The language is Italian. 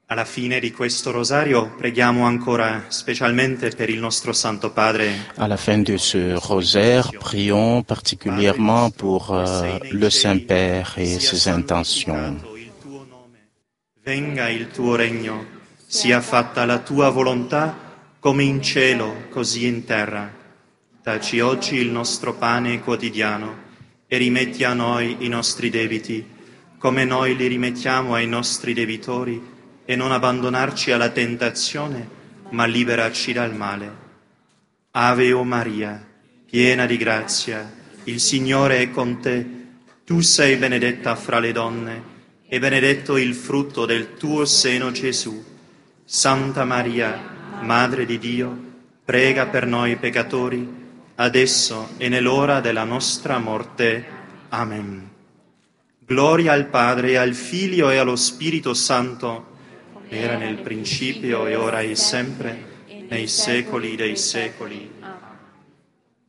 Alla fine di questo rosario preghiamo ancora specialmente per il nostro Santo Padre. À la fin de ce rosaire, prions particulièrement pour le Saint-Père et ses intentions. Il tuo nome. Venga il tuo regno, sia fatta la tua volontà, come in cielo, così in terra. Dacci oggi il nostro pane quotidiano e rimetti a noi i nostri debiti, come noi li rimettiamo ai nostri debitori, e non abbandonarci alla tentazione, ma liberaci dal male. Ave o Maria, piena di grazia, il Signore è con te. Tu sei benedetta fra le donne, e benedetto il frutto del tuo seno, Gesù. Santa Maria, Madre di Dio, prega per noi peccatori, adesso e nell'ora della nostra morte. Amen. Gloria al Padre, al Figlio e allo Spirito Santo, era nel principio e ora e sempre, nei secoli dei secoli.